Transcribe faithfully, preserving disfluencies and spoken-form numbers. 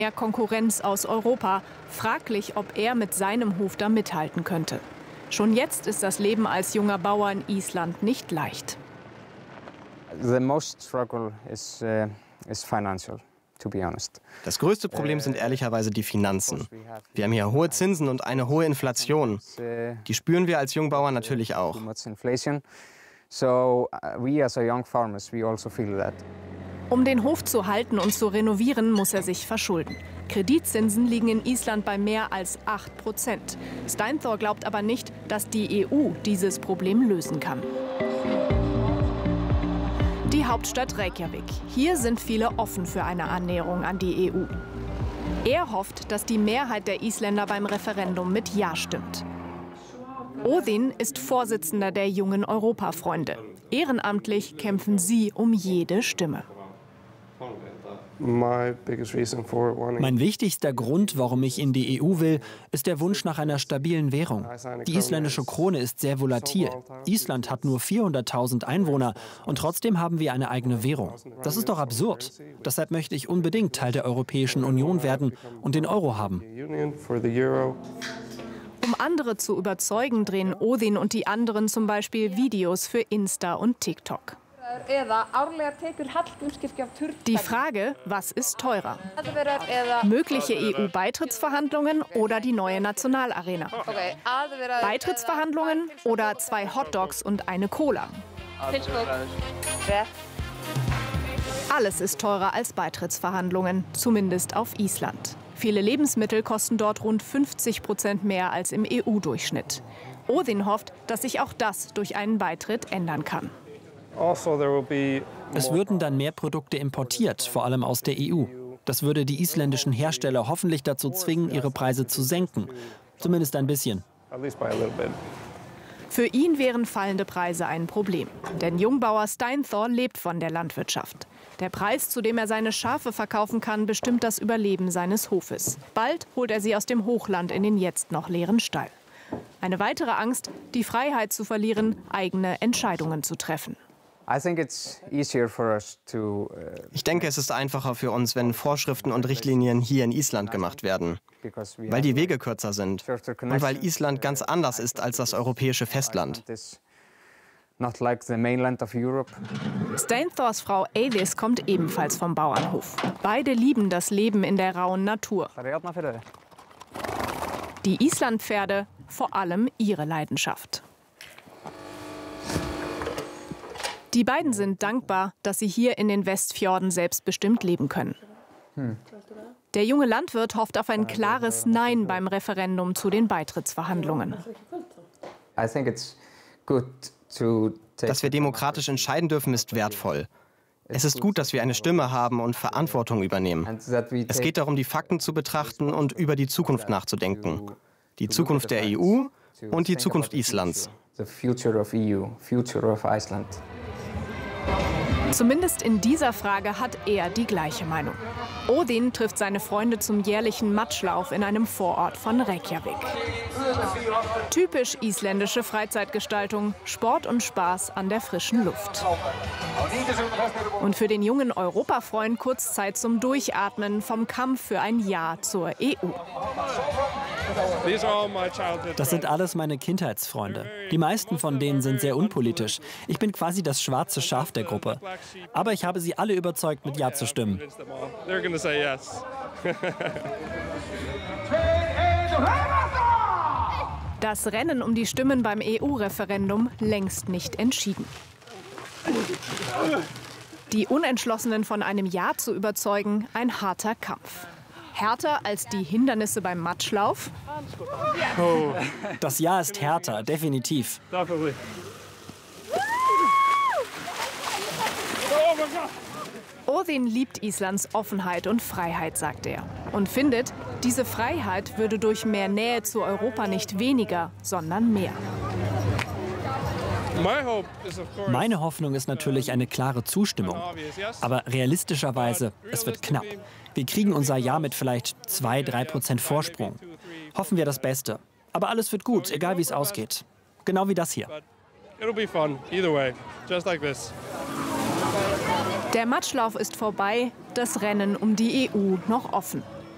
mehr Konkurrenz aus Europa. Fraglich, ob er mit seinem Hof da mithalten könnte. Schon jetzt ist das Leben als junger Bauer in Island nicht leicht. The most struggle is, uh, is financial. Das größte Problem sind ehrlicherweise die Finanzen. Wir haben hier hohe Zinsen und eine hohe Inflation. Die spüren wir als Jungbauern natürlich auch. Um den Hof zu halten und zu renovieren, muss er sich verschulden. Kreditzinsen liegen in Island bei mehr als acht Prozent. Steinthor glaubt aber nicht, dass die E U dieses Problem lösen kann. Die Hauptstadt Reykjavik. Hier sind viele offen für eine Annäherung an die E U. Er hofft, dass die Mehrheit der Isländer beim Referendum mit Ja stimmt. Odin ist Vorsitzender der Jungen Europafreunde. Ehrenamtlich kämpfen sie um jede Stimme. Mein wichtigster Grund, warum ich in die E U will, ist der Wunsch nach einer stabilen Währung. Die isländische Krone ist sehr volatil. Island hat nur vierhunderttausend Einwohner und trotzdem haben wir eine eigene Währung. Das ist doch absurd. Deshalb möchte ich unbedingt Teil der Europäischen Union werden und den Euro haben. Um andere zu überzeugen, drehen Odin und die anderen zum Beispiel Videos für Insta und TikTok. Die Frage, was ist teurer? Mögliche E U-Beitrittsverhandlungen oder die neue Nationalarena? Beitrittsverhandlungen oder zwei Hotdogs und eine Cola? Alles ist teurer als Beitrittsverhandlungen, zumindest auf Island. Viele Lebensmittel kosten dort rund fünfzig Prozent mehr als im E U-Durchschnitt. Odin hofft, dass sich auch das durch einen Beitritt ändern kann. Es würden dann mehr Produkte importiert, vor allem aus der E U. Das würde die isländischen Hersteller hoffentlich dazu zwingen, ihre Preise zu senken. Zumindest ein bisschen. Für ihn wären fallende Preise ein Problem. Denn Jungbauer Steinthor lebt von der Landwirtschaft. Der Preis, zu dem er seine Schafe verkaufen kann, bestimmt das Überleben seines Hofes. Bald holt er sie aus dem Hochland in den jetzt noch leeren Stall. Eine weitere Angst, die Freiheit zu verlieren, eigene Entscheidungen zu treffen. Ich denke, es ist einfacher für uns, wenn Vorschriften und Richtlinien hier in Island gemacht werden, weil die Wege kürzer sind und weil Island ganz anders ist als das europäische Festland. Steinthors Frau Eidis kommt ebenfalls vom Bauernhof. Beide lieben das Leben in der rauen Natur. Die Islandpferde, vor allem ihre Leidenschaft. Die beiden sind dankbar, dass sie hier in den Westfjorden selbstbestimmt leben können. Der junge Landwirt hofft auf ein klares Nein beim Referendum zu den Beitrittsverhandlungen. Dass wir demokratisch entscheiden dürfen, ist wertvoll. Es ist gut, dass wir eine Stimme haben und Verantwortung übernehmen. Es geht darum, die Fakten zu betrachten und über die Zukunft nachzudenken. Die Zukunft der E U und die Zukunft Islands. Zumindest in dieser Frage hat er die gleiche Meinung. Odin trifft seine Freunde zum jährlichen Matschlauf in einem Vorort von Reykjavik. Typisch isländische Freizeitgestaltung, Sport und Spaß an der frischen Luft. Und für den jungen Europafreund kurz Zeit zum Durchatmen vom Kampf für ein Ja zur E U. Das sind alles meine Kindheitsfreunde. Die meisten von denen sind sehr unpolitisch. Ich bin quasi das schwarze Schaf der Gruppe. Aber ich habe sie alle überzeugt, mit Ja zu stimmen. Das Rennen um die Stimmen beim E U-Referendum längst nicht entschieden. Die Unentschlossenen von einem Ja zu überzeugen, ein harter Kampf. Härter als die Hindernisse beim Matschlauf? Oh. Das Ja ist härter, definitiv. Odin liebt Islands Offenheit und Freiheit, sagt er. Und findet, diese Freiheit würde durch mehr Nähe zu Europa nicht weniger, sondern mehr. Meine Hoffnung ist natürlich eine klare Zustimmung. Aber realistischerweise, es wird knapp. Wir kriegen unser Ja mit vielleicht zwei, drei Prozent Vorsprung. Hoffen wir das Beste. Aber alles wird gut, egal wie es ausgeht. Genau wie das hier. Der Matschlauf ist vorbei, das Rennen um die E U noch offen.